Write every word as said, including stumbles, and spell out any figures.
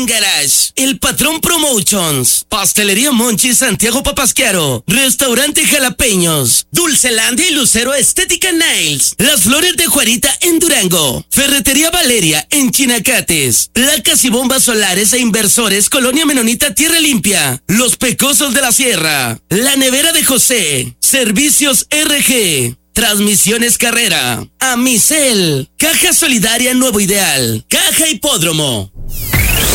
Zen Garage, El Patrón Promotions, Pastelería Monchi Santiago Papasquiaro, Restaurante Jalapeños, Dulcelandia y Lucero Estética Nails, Las Flores de Juarita en Durango, Ferretería Valeria en Chinacates, Placas y Bombas Solares e Inversores Colonia Menonita Tierra Limpia, Los Pecosos de la Sierra, La Nevera de José, Servicios R G, Transmisiones Carrera, Amicel, Caja Solidaria Nuevo Ideal, Caja Hipódromo.